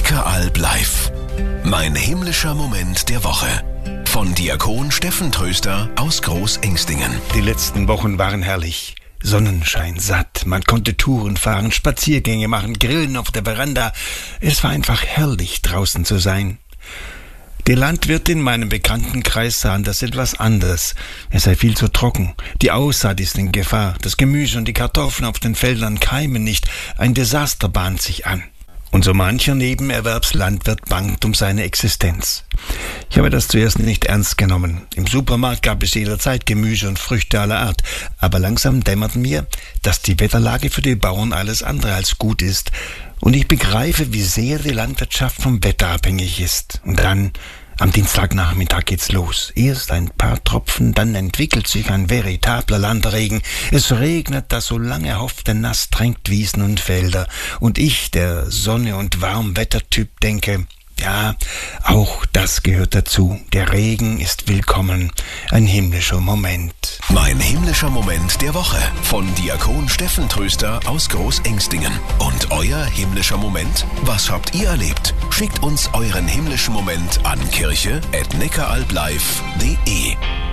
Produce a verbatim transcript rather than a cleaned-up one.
Neckaralb live. Mein himmlischer Moment der Woche. Von Diakon Steffen Tröster aus Großengstingen. Die letzten Wochen waren herrlich. Sonnenschein satt. Man konnte Touren fahren, Spaziergänge machen, grillen auf der Veranda. Es war einfach herrlich, draußen zu sein. Die Landwirte in meinem Bekanntenkreis sahen das etwas anders. Es sei viel zu trocken. Die Aussaat ist in Gefahr. Das Gemüse und die Kartoffeln auf den Feldern keimen nicht. Ein Desaster bahnt sich an. Und so mancher Nebenerwerbslandwirt bangt um seine Existenz. Ich habe das zuerst nicht ernst genommen. Im Supermarkt gab es jederzeit Gemüse und Früchte aller Art. Aber langsam dämmert mir, dass die Wetterlage für die Bauern alles andere als gut ist. Und ich begreife, wie sehr die Landwirtschaft vom Wetter abhängig ist. Und dann, am Dienstagnachmittag geht's los. Erst ein paar Tropfen, dann entwickelt sich ein veritabler Landregen. Es regnet, das so lange erhoffte Nass tränkt Wiesen und Felder. Und ich, der Sonne- und Warmwettertyp, denke, ja, auch das gehört dazu. Der Regen ist willkommen. Ein himmlischer Moment. Mein himmlischer Moment der Woche. Von Diakon Steffen Tröster aus Großengstingen. Und euer himmlischer Moment? Was habt ihr erlebt? Schickt uns euren himmlischen Moment an kirche at neckaralblive punkt de.